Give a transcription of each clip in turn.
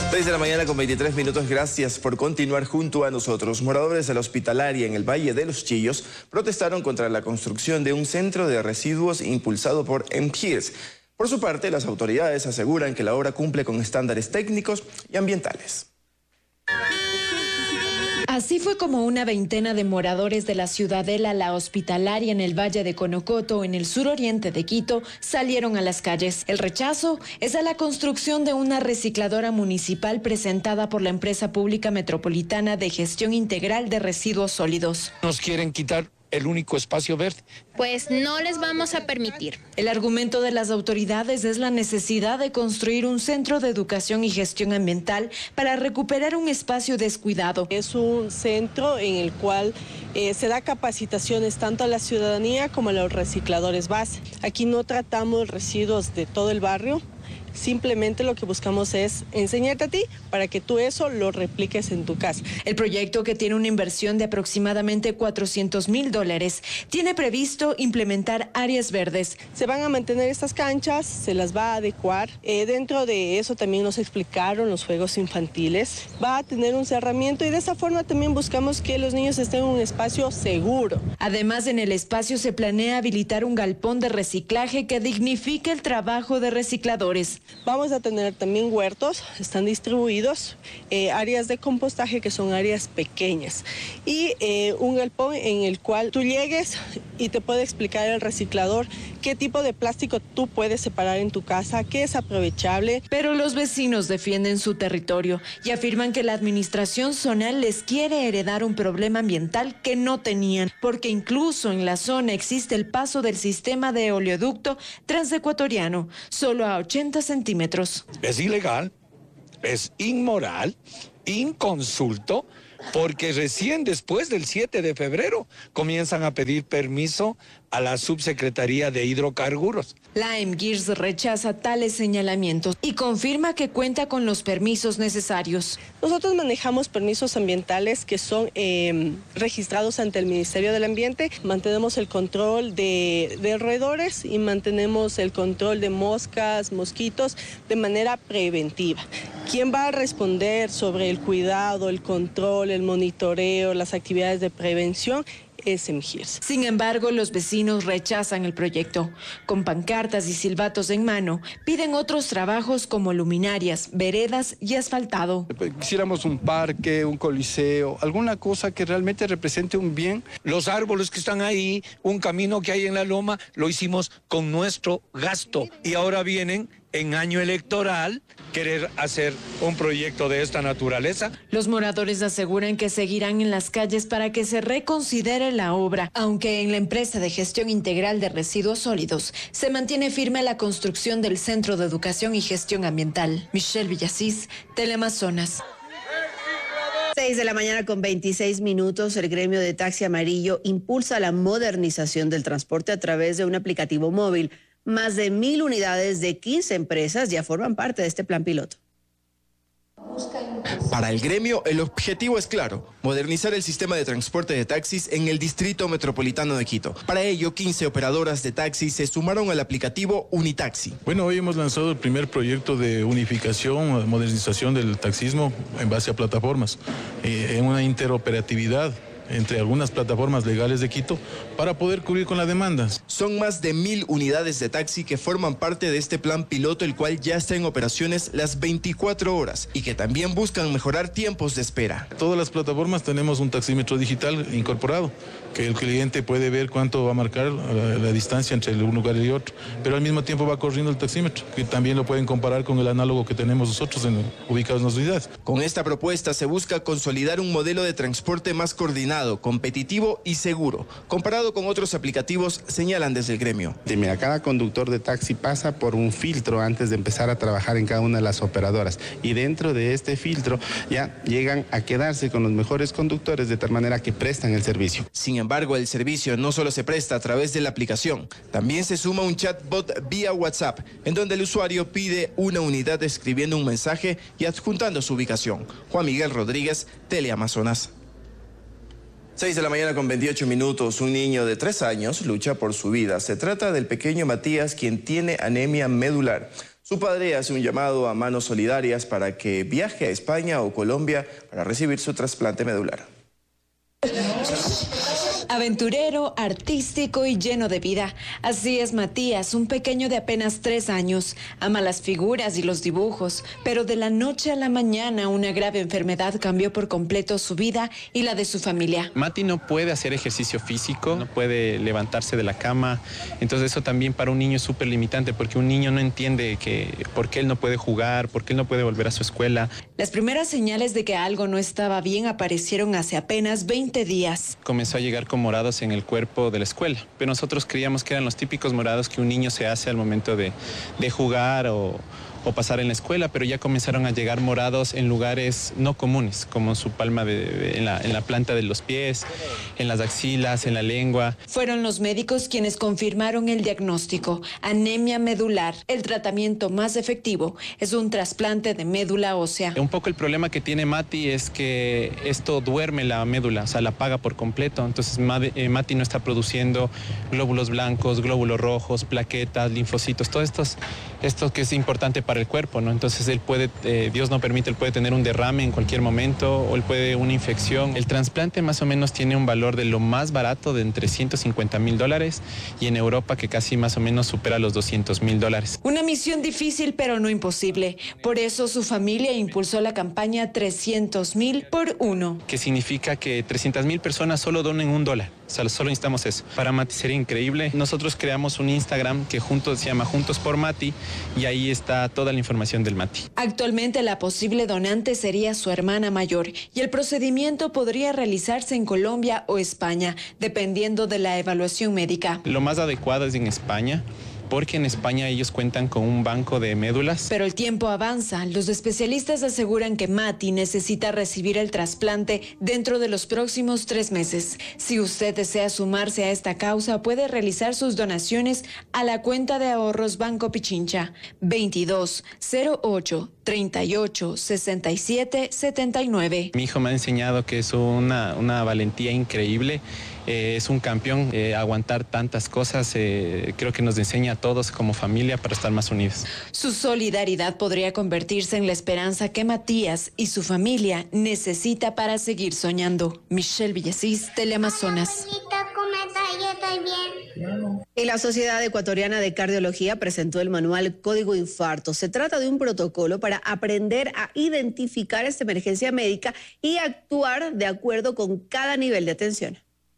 6 de la mañana con 23 minutos. Gracias por continuar junto a nosotros. Moradores de la Hospitalaria en el Valle de los Chillos protestaron contra la construcción de un centro de residuos impulsado por MGIRS. Por su parte, las autoridades aseguran que la obra cumple con estándares técnicos y ambientales. Así fue como una veintena de moradores de la ciudadela La Hospitalaria en el Valle de Conocoto, en el suroriente de Quito, salieron a las calles. El rechazo es a la construcción de una recicladora municipal presentada por la empresa pública metropolitana de gestión integral de residuos sólidos. Nos quieren quitar el único espacio verde. Pues no les vamos a permitir. El argumento de las autoridades es la necesidad de construir un centro de educación y gestión ambiental para recuperar un espacio descuidado. Es un centro en el cual se da capacitaciones tanto a la ciudadanía como a los recicladores base. Aquí no tratamos residuos de todo el barrio. Simplemente lo que buscamos es enseñarte a ti para que tú eso lo repliques en tu casa. El proyecto, que tiene una inversión de aproximadamente $400,000, tiene previsto implementar áreas verdes. Se van a mantener estas canchas, se las va a adecuar. Dentro de eso también nos explicaron los juegos infantiles. Va a tener un cerramiento y de esa forma también buscamos que los niños estén en un espacio seguro. Además, en el espacio se planea habilitar un galpón de reciclaje que dignifique el trabajo de recicladores. Vamos a tener también huertos, están distribuidos, áreas de compostaje que son áreas pequeñas y un galpón en el cual tú llegues y te puede explicar el reciclador qué tipo de plástico tú puedes separar en tu casa, qué es aprovechable. Pero los vecinos defienden su territorio y afirman que la administración zonal les quiere heredar un problema ambiental que no tenían, porque incluso en la zona existe el paso del sistema de oleoducto transecuatoriano, solo a 80 centímetros. Es ilegal, es inmoral, inconsulto, porque recién después del 7 de febrero comienzan a pedir permiso a la Subsecretaría de Hidrocarburos. La MGIRS rechaza tales señalamientos y confirma que cuenta con los permisos necesarios. Nosotros manejamos permisos ambientales que son registrados ante el Ministerio del Ambiente. Mantenemos el control de roedores y mantenemos el control de moscas, mosquitos de manera preventiva. ¿Quién va a responder sobre el cuidado, el control, el monitoreo, las actividades de prevención? Es MGIRS. Sin embargo, los vecinos rechazan el proyecto. Con pancartas y silbatos en mano, piden otros trabajos como luminarias, veredas y asfaltado. Quisiéramos un parque, un coliseo, alguna cosa que realmente represente un bien. Los árboles que están ahí, un camino que hay en la loma, lo hicimos con nuestro gasto. Y ahora vienen, en año electoral, querer hacer un proyecto de esta naturaleza. Los moradores aseguran que seguirán en las calles para que se reconsidere la obra, aunque en la empresa de gestión integral de residuos sólidos se mantiene firme la construcción del Centro de Educación y Gestión Ambiental. Michelle Villasís, Teleamazonas. 6 de la mañana con 26 minutos, el gremio de taxi amarillo impulsa la modernización del transporte a través de un aplicativo móvil. Más de 1,000 unidades de 15 empresas ya forman parte de este plan piloto. Para el gremio, el objetivo es claro: modernizar el sistema de transporte de taxis en el Distrito Metropolitano de Quito. Para ello, 15 operadoras de taxis se sumaron al aplicativo Unitaxi. Bueno, hoy hemos lanzado el primer proyecto de unificación, modernización del taxismo en base a plataformas, en una interoperatividad entre algunas plataformas legales de Quito para poder cubrir con la demanda. Son más de 1,000 unidades de taxi que forman parte de este plan piloto, el cual ya está en operaciones las 24 horas y que también buscan mejorar tiempos de espera. Todas las plataformas tenemos un taxímetro digital incorporado, que el cliente puede ver cuánto va a marcar la distancia entre un lugar y otro, pero al mismo tiempo va corriendo el taxímetro, que también lo pueden comparar con el análogo que tenemos nosotros ubicados en las unidades. Con esta propuesta se busca consolidar un modelo de transporte más coordinado, competitivo y seguro, comparado con otros aplicativos, señalan desde el gremio. Mira, cada conductor de taxi pasa por un filtro antes de empezar a trabajar en cada una de las operadoras, y dentro de este filtro ya llegan a quedarse con los mejores conductores de tal manera que prestan el servicio. Sin embargo, el servicio no solo se presta a través de la aplicación, también se suma un chatbot vía WhatsApp, en donde el usuario pide una unidad escribiendo un mensaje y adjuntando su ubicación. Juan Miguel Rodríguez, Teleamazonas. 6 de la mañana con 28 minutos. Un niño de 3 años lucha por su vida. Se trata del pequeño Matías, quien tiene anemia medular. Su padre hace un llamado a manos solidarias para que viaje a España o Colombia para recibir su trasplante medular. Aventurero, artístico y lleno de vida. Así es Matías, un pequeño de apenas 3 años. Ama las figuras y los dibujos, pero de la noche a la mañana una grave enfermedad cambió por completo su vida y la de su familia. Mati no puede hacer ejercicio físico, no puede levantarse de la cama, entonces eso también para un niño es súper limitante porque un niño no entiende por qué él no puede jugar, por qué él no puede volver a su escuela. Las primeras señales de que algo no estaba bien aparecieron hace apenas 20 días. Comenzó a llegar con morados en el cuerpo de la escuela, pero nosotros creíamos que eran los típicos morados que un niño se hace al momento de jugar o pasar en la escuela, pero ya comenzaron a llegar morados en lugares no comunes, como en su palma, en la planta de los pies, en las axilas, en la lengua. Fueron los médicos quienes confirmaron el diagnóstico: anemia medular. El tratamiento más efectivo es un trasplante de médula ósea. Un poco el problema que tiene Mati es que esto duerme la médula, o sea, la apaga por completo. Entonces Mati no está produciendo glóbulos blancos, glóbulos rojos, plaquetas, linfocitos, todo esto que es importante para el cuerpo, ¿no? Entonces él puede, Dios no permite, él puede tener un derrame en cualquier momento o él puede una infección. El trasplante más o menos tiene un valor de lo más barato de entre $150,000 y en Europa que casi más o menos supera los $200,000. Una misión difícil pero no imposible. Por eso su familia impulsó la campaña 300,000 por uno. Que significa que 300,000 personas solo donen $1. O sea, solo necesitamos eso. Para Mati sería increíble. Nosotros creamos un Instagram que se llama Juntos por Mati y ahí está toda la información del Mati. Actualmente la posible donante sería su hermana mayor y el procedimiento podría realizarse en Colombia o España, dependiendo de la evaluación médica. Lo más adecuado es en España, porque en España ellos cuentan con un banco de médulas. Pero el tiempo avanza. Los especialistas aseguran que Mati necesita recibir el trasplante dentro de los próximos 3 meses. Si usted desea sumarse a esta causa, puede realizar sus donaciones a la cuenta de ahorros Banco Pichincha 22 08 38 67 79. Mi hijo me ha enseñado que es una valentía increíble. Es un campeón, aguantar tantas cosas, creo que nos enseña a todos como familia para estar más unidos. Su solidaridad podría convertirse en la esperanza que Matías y su familia necesita para seguir soñando. Michelle Villasís, Teleamazonas. Y la Sociedad Ecuatoriana de Cardiología presentó el manual Código Infarto. Se trata de un protocolo para aprender a identificar esta emergencia médica y actuar de acuerdo con cada nivel de atención.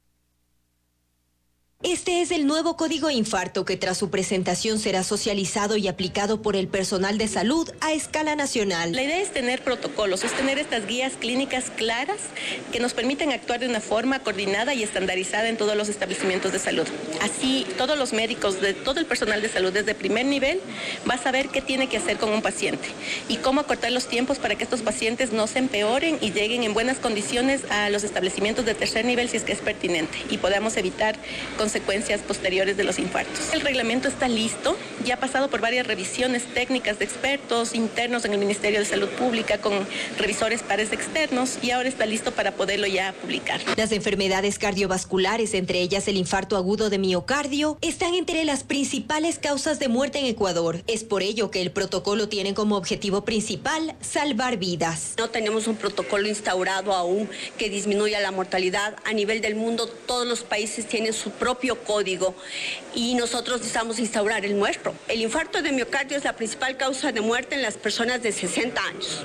Este es el nuevo Código Infarto que tras su presentación será socializado y aplicado por el personal de salud a escala nacional. La idea es tener protocolos, es tener estas guías clínicas claras que nos permiten actuar de una forma coordinada y estandarizada en todos los establecimientos de salud. Así, todos los médicos, todo el personal de salud desde primer nivel va a saber qué tiene que hacer con un paciente y cómo acortar los tiempos para que estos pacientes no se empeoren y lleguen en buenas condiciones a los establecimientos de tercer nivel si es que es pertinente y podamos evitar consecuencias posteriores de los infartos. El reglamento está listo, ya ha pasado por varias revisiones técnicas de expertos internos en el Ministerio de Salud Pública con revisores pares externos y ahora está listo para poderlo ya publicar. Las enfermedades cardiovasculares, entre ellas el infarto agudo de miocardio, están entre las principales causas de muerte en Ecuador. Es por ello que el protocolo tiene como objetivo principal salvar vidas. No tenemos un protocolo instaurado aún que disminuya la mortalidad. A nivel del mundo, todos los países tienen su propio código y nosotros necesitamos instaurar el nuestro. El infarto de miocardio es la principal causa de muerte en las personas de 60 años.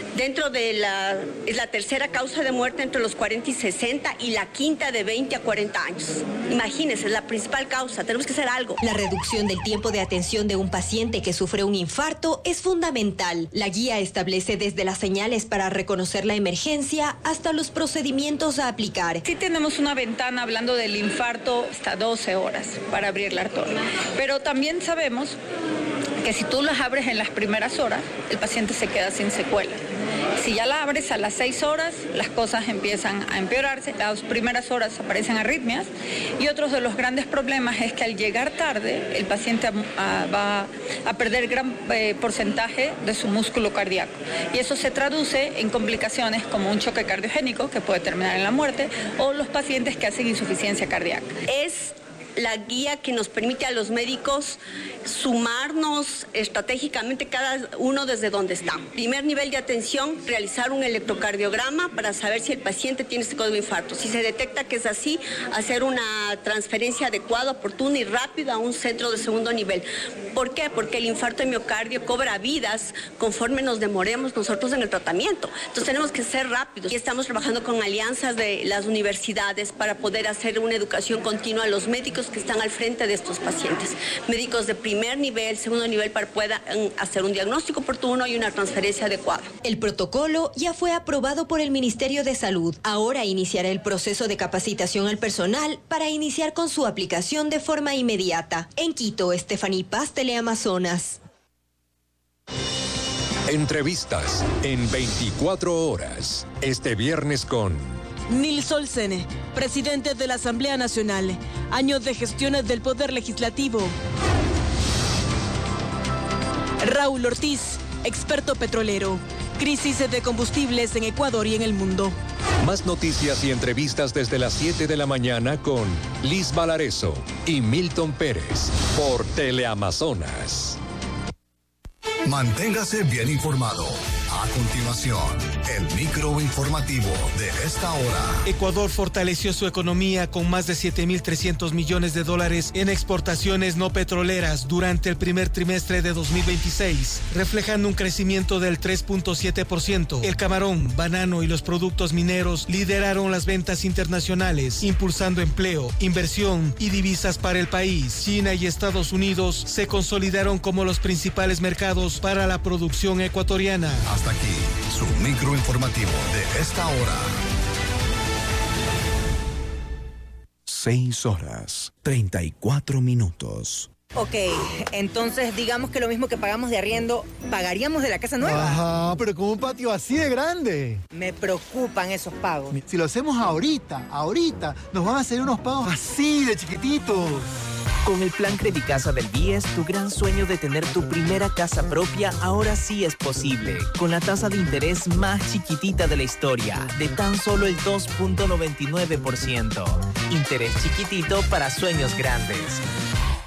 Es la tercera causa de muerte entre los 40 y 60 y la quinta de 20 a 40 años. Imagínense, es la principal causa, tenemos que hacer algo. La reducción del tiempo de atención de un paciente que sufre un infarto es fundamental. La guía establece desde las señales para reconocer la emergencia hasta los procedimientos a aplicar. Sí tenemos una ventana hablando del infarto hasta 12 horas para abrir la arteria, pero también sabemos que si tú las abres en las primeras horas, el paciente se queda sin secuela. Si ya la abres a las 6 horas, las cosas empiezan a empeorarse. Las primeras horas aparecen arritmias y otro de los grandes problemas es que al llegar tarde, el paciente va a perder gran porcentaje de su músculo cardíaco. Y eso se traduce en complicaciones como un choque cardiogénico que puede terminar en la muerte o los pacientes que hacen insuficiencia cardíaca. Es la guía que nos permite a los médicos sumarnos estratégicamente cada uno desde donde está. Primer nivel de atención, realizar un electrocardiograma para saber si el paciente tiene este código de infarto. Si se detecta que es así, hacer una transferencia adecuada, oportuna y rápida a un centro de segundo nivel. ¿Por qué? Porque el infarto de miocardio cobra vidas conforme nos demoremos nosotros en el tratamiento. Entonces tenemos que ser rápidos y estamos trabajando con alianzas de las universidades para poder hacer una educación continua a los médicos que están al frente de estos pacientes. Médicos de primer nivel, segundo nivel, para puedan hacer un diagnóstico oportuno y una transferencia adecuada. El protocolo ya fue aprobado por el Ministerio de Salud. Ahora iniciará el proceso de capacitación al personal para iniciar con su aplicación de forma inmediata. En Quito, Stephanie Paz, Teleamazonas. Entrevistas en 24 horas. Este viernes con Nils Olsen, presidente de la Asamblea Nacional. Años de gestiones del Poder Legislativo. Raúl Ortiz, experto petrolero. Crisis de combustibles en Ecuador y en el mundo. Más noticias y entrevistas desde las 7 de la mañana con Liz Valarezo y Milton Pérez por Teleamazonas. Manténgase bien informado. A continuación, el microinformativo de esta hora. Ecuador fortaleció su economía con más de 7.300 millones de dólares en exportaciones no petroleras durante el primer trimestre de 2026, reflejando un crecimiento del 3.7%. El camarón, banano y los productos mineros lideraron las ventas internacionales, impulsando empleo, inversión y divisas para el país. China y Estados Unidos se consolidaron como los principales mercados para la producción ecuatoriana. Hasta aquí, su microinformativo de esta hora. 6:34. Ok, entonces digamos que lo mismo que pagamos de arriendo, ¿pagaríamos de la casa nueva? Ajá, pero con un patio así de grande. Me preocupan esos pagos. Si lo hacemos ahorita, nos van a hacer unos pagos así de chiquititos. Con el plan Credicasa del BIES, tu gran sueño de tener tu primera casa propia ahora sí es posible. Con la tasa de interés más chiquitita de la historia, de tan solo el 2.99%. Interés chiquitito para sueños grandes.